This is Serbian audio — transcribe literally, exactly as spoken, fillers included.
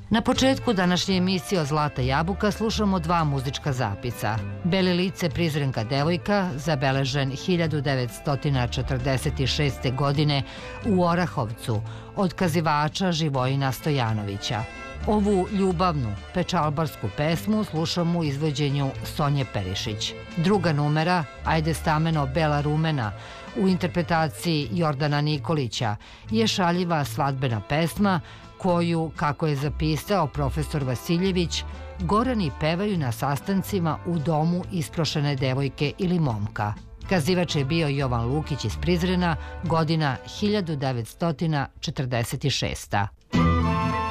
Na početku današnje emisije o Zlata jabuka slušamo dva muzička zapisa. Beli lice Prizrenka devojka, zabeležen hiljadu devetsto četrdeset šeste. godine u Orahovcu od kazivača Živojina Stojanovića. Ovu ljubavnu pečalbarsku pesmu slušamo u izvođenju Sonje Perišić. Druga numera, Ajde stameno Bela rumena, u interpretaciji Jordana Nikolića, je šaljiva svadbena pesma koju, kako je zapisao profesor Vasiljević, Gorani pevaju na sastancima u domu isprošene devojke ili momka. Kazivač je bio Jovan Lukić iz Prizrena, godina hiljadu devetsto četrdeset šesta.